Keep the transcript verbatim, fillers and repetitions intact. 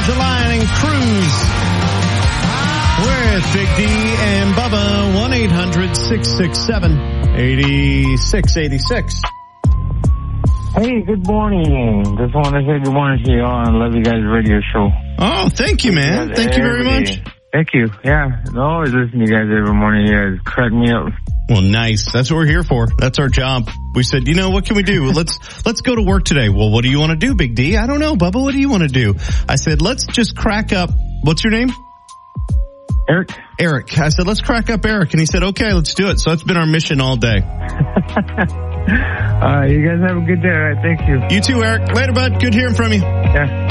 Georgia Line and Cruise with Big D and Bubba. one eight hundred six six seven eight six eight six. Hey, good morning. Just want to say good morning to you all and love you guys' radio show. Oh, thank you, man. You thank you very day. much. Thank you. Yeah, I always listen to you guys every morning. You guys crack me up. Well, nice. That's what we're here for. That's our job. We said, you know, what can we do? Let's, let's go to work today. Well, what do you want to do, Big D? I don't know, Bubba. What do you want to do? I said, let's just crack up. What's your name? Eric. Eric. I said, let's crack up Eric. And he said, okay, let's do it. So that's been our mission all day. uh, you guys have a good day. All right. Thank you. You too, Eric. Later, bud. Good hearing from you. Yeah.